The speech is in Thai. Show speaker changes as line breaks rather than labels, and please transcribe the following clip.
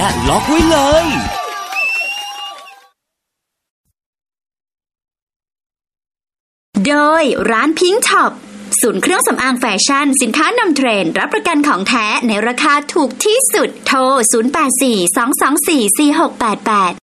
และล็อกไว้เลย
โดยร้านพิงค์ช็อปศูนย์เครื่องสำอางแฟชั่นสินค้านำเทรนด์รับประกันของแท้ในราคาถูกที่สุดโทร 0842244688